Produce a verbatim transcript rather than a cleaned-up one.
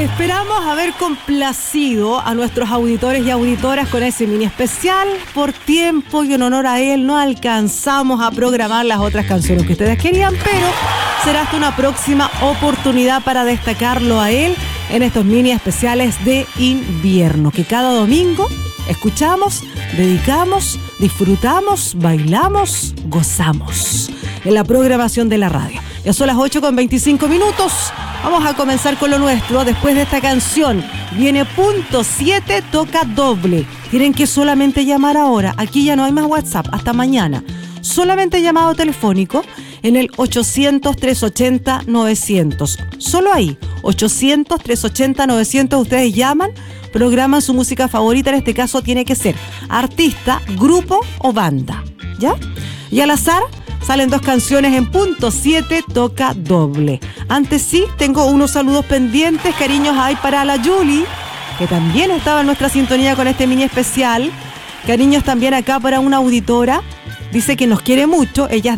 Esperamos haber complacido a nuestros auditores y auditoras con ese mini especial. Por tiempo y en honor a él no alcanzamos a programar las otras canciones que ustedes querían, pero será hasta una próxima oportunidad para destacarlo a él en estos mini especiales de invierno que cada domingo escuchamos, dedicamos, disfrutamos, bailamos, gozamos en la programación de la radio. Ya son las ocho con veinticinco minutos. Vamos a comenzar con lo nuestro. Después de esta canción viene Punto siete, toca doble. Tienen que solamente llamar ahora. Aquí ya no hay más WhatsApp. Hasta mañana. Solamente llamado telefónico en el ochocientos, trescientos ochenta, novecientos. Solo ahí. ochocientos, trescientos ochenta, novecientos. Ustedes llaman, programan su música favorita. En este caso tiene que ser artista, grupo o banda. ¿Ya? Y al azar salen dos canciones en Punto siete, toca doble. Antes sí, tengo unos saludos pendientes. Cariños hay para la Julie, que también estaba en nuestra sintonía con este mini especial. Cariños también acá para una auditora. Dice que nos quiere mucho. Ella